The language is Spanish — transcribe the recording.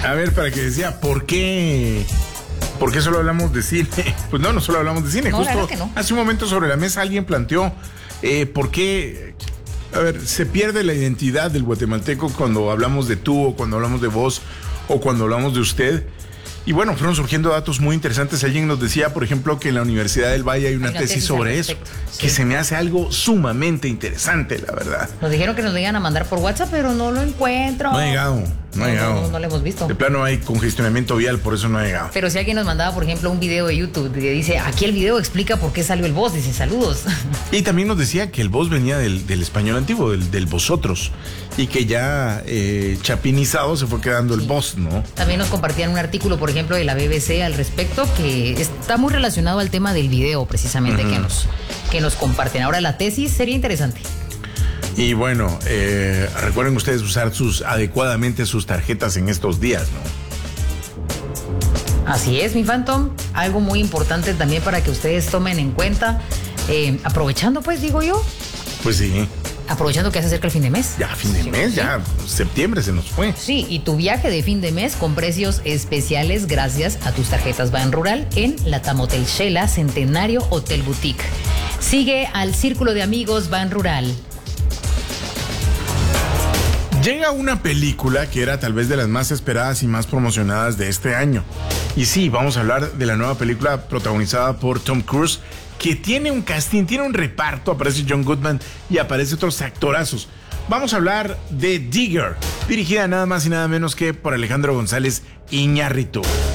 A ver, para que decía, ¿por qué solo hablamos de cine? Pues no solo hablamos de cine. No, Justo que no. hace un momento sobre la mesa alguien planteó por qué, a ver, se pierde la identidad del guatemalteco cuando hablamos de tú, o cuando hablamos de vos, o cuando hablamos de usted. Y bueno, fueron surgiendo datos muy interesantes. Alguien nos decía, por ejemplo, que en la Universidad del Valle hay una tesis sobre eso, que se me hace algo sumamente interesante, la verdad. Nos dijeron que nos lo iban a mandar por WhatsApp, pero no lo encuentro. No ha llegado. No lo hemos visto. De plano hay congestionamiento vial, por eso no ha llegado. Pero si alguien nos mandaba, por ejemplo, un video de YouTube que dice, aquí el video explica por qué salió el vos, dice saludos. Y también nos decía que el vos venía del español antiguo, del vosotros, y que ya chapinizado se fue quedando el vos, ¿no? También nos compartían un artículo, por ejemplo, de la BBC al respecto, que está muy relacionado al tema del video, precisamente, que nos comparten. Ahora, la tesis sería interesante. Y bueno, recuerden ustedes usar adecuadamente sus tarjetas en estos días, ¿no? Así es, mi Phantom. Algo muy importante también para que ustedes tomen en cuenta, aprovechando, pues, digo yo. Pues sí. Aprovechando que se acerca el fin de mes. Ya, fin de mes, ya septiembre se nos fue. Sí, y tu viaje de fin de mes con precios especiales gracias a tus tarjetas Ban Rural en Latam Hotel Shela, Centenario Hotel Boutique. Sigue al círculo de amigos Ban Rural. Llega una película que era tal vez de las más esperadas y más promocionadas de este año. Y sí, vamos a hablar de la nueva película protagonizada por Tom Cruise, que tiene un casting, tiene un reparto, aparece John Goodman y aparece otros actorazos. Vamos a hablar de Digger, dirigida nada más y nada menos que por Alejandro González Iñárritu.